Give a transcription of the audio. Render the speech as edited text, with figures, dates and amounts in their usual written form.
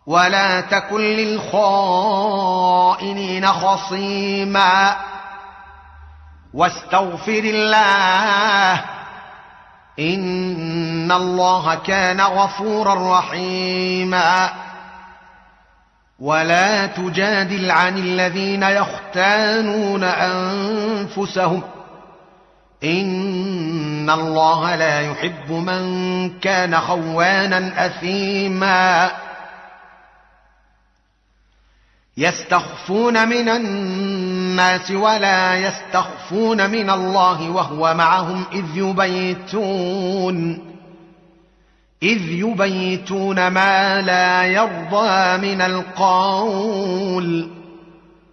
ولا تكن للخائنين خصيما واستغفر الله إن الله كان غفورا رحيما ولا تجادل عن الذين يختانون أنفسهم إن الله لا يحب من كان خوانا أثيما يستخفون من الناس ولا يستخفون من الله وهو معهم إذ يبيتون ما لا يرضى من القول